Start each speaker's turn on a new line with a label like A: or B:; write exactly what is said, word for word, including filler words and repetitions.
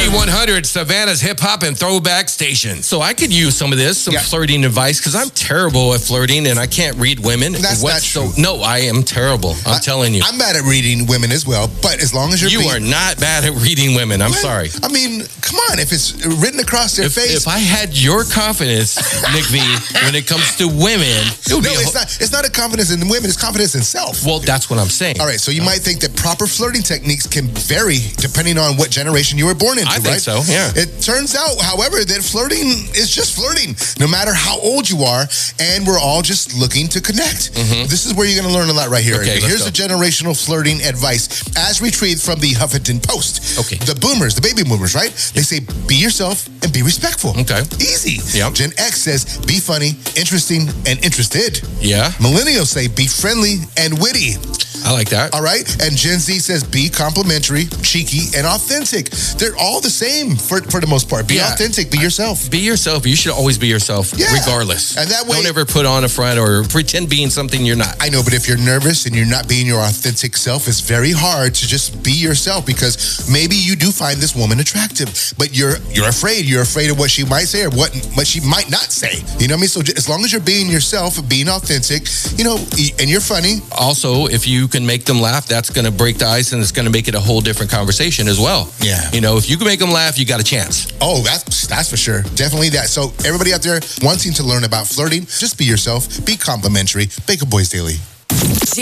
A: one hundred, Savannah's hip hop and throwback station. So I could use some of this, some
B: Yeah.
A: flirting advice, because I'm terrible at flirting and I can't read women.
B: That's
A: What-
B: not true.
A: So, no, I am terrible. I'm
B: I-
A: telling you.
B: I'm bad at reading women as well, but as long as you're
A: You
B: being,
A: are not bad at reading women. I'm
B: What?
A: sorry.
B: I mean, come on. If it's written across their
A: If,
B: face,
A: if I had your confidence, Nick V, when it comes to women, it would
B: no,
A: be a
B: it's
A: ho-
B: not. It's not a confidence in women. It's confidence in self.
A: Well, that's what I'm saying.
B: All right, so you might think that proper flirting techniques can vary depending on what generation you were born into,
A: I
B: right?
A: think so, yeah.
B: It turns out, however, that flirting is just flirting, no matter how old you are, and we're all just looking to connect. This is where you're going to learn a lot right here.
A: Okay, let's
B: Here's
A: go.
B: the generational flirting advice, as retrieved from the Huffington Post.
A: Okay.
B: The boomers, the baby boomers, right? They say, be yourself and be respectful.
A: Okay.
B: Easy.
A: Yep.
B: Gen X says, be funny, interesting, and interested.
A: Yeah,
B: Millennials say, be friendly and witty.
A: I like that.
B: All right. And Gen Z says be complimentary, cheeky, and authentic. They're all the same for, for the most part. Be
A: Yeah.
B: authentic. Be yourself.
A: Be yourself. You should always be yourself,
B: Yeah.
A: regardless.
B: And that way-
A: Don't ever put on a front or pretend being something you're not.
B: I know, but if you're nervous and you're not being your authentic self, it's very hard to just be yourself, because maybe you do find this woman attractive, but you're you're afraid. You're afraid of what she might say or what what she might not say. You know what I mean? So j- as long as you're being yourself, being authentic, you know, y- and you're funny,
A: Also, if you can make them laugh, that's going to break the ice and it's going to make it a whole different conversation as well.
B: Yeah.
A: You know, if you can make them laugh, you got a chance.
B: oh, that's that's for sure. Definitely that. So everybody out there wanting to learn about flirting, just be yourself, be complimentary. Bake a Boys Daily.